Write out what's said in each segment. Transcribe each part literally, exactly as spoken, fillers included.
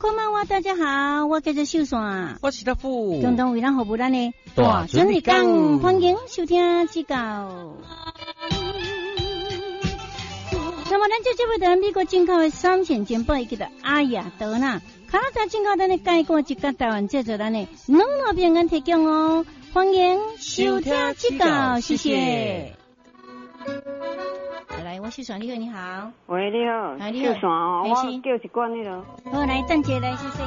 こんばんは，大家好，我叫做秀爽， 我是大富， 共同为咱服务咱的大准日讲，欢迎收听指教。那么咱这这位在美国进口的三线金宝，伊叫做阿雅德纳，卡拉在进口咱的介绍一个台湾制作咱的两老平安提供哦，欢迎收听指教，谢谢。来，我秀爽，你好，你好。 喂，你好， 哎，你好， 秀爽，我是叫一罐那个。 好，来，等姐来，谢谢。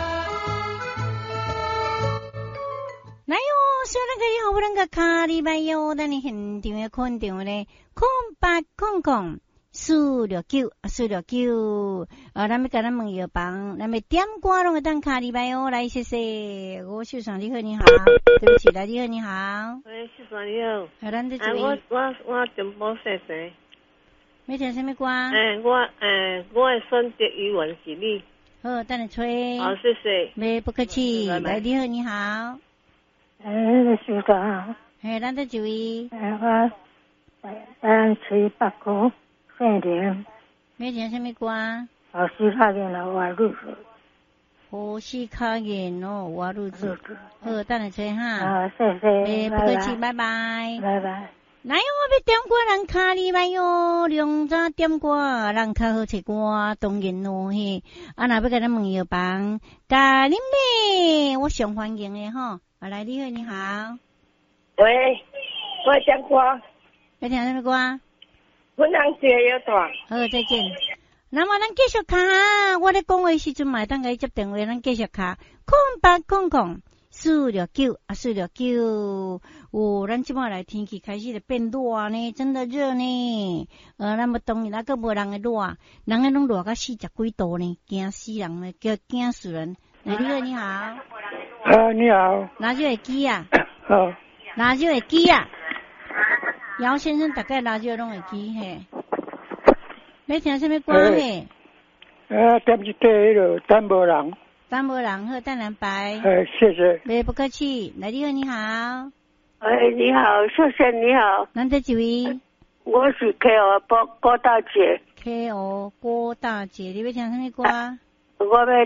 来哟，虽然可以好不能个卡里拜哟，但你现场的肯定咧，空八空空四六九四六九，啊，咱们跟咱问药房，咱们点歌拢会当卡里拜哟，来，谢谢。我秀爽，你好，你好，对不起，来，你好，你好。 喂，秀爽你好。 好，咱这啊，我我我中部细细。 要听什么歌？ 诶，我诶，我的选择语文是你。 好，等你吹。 好，谢谢。 没不客气。来，你好，你好。 诶，秀爽。 嘿，咱这一位。 诶，我咱吹北歌姓林。 要听什么歌？ 好西卡人了，我入手。 好西卡人哦，我入手。好，等你吹哈。 啊，谢谢。 没不客气，拜拜。 拜拜。 来哟，我要点歌人卡里拜哟，两早点歌人较好唱歌，当然咯嘿。啊，若要甲咱问药房，咖喱妹，我上欢迎的吼。啊，来，你好，你好。 喂，我点歌。 要听什么歌？ 阮人节有大。 好，再见。那么咱继续卡，我咧讲话时阵嘛，当甲伊接电话，咱继续卡，空八空空。四六九啊，四六九，哦，咱即摆来天气开始就变热呢，真的热呢。呃，咱么当然那个无人的热，人个拢热到四十几度呢，惊死人呢，叫惊死人。来，你好，你好。 啊，你好。 哪就会记啊？ 好。 哪就会记啊？姚先生大概哪就拢会记嘿。要听什么歌嘿？ 呃，点一块迄个等无人。 等无人好，等人拜。 呃，谢谢。 没不客气。来，你好，你好。 喂，你好，秀秀你好。 咱这几位？ 我是 K O 郭郭大姐。 K O 郭大姐，你要听什么歌？ 我要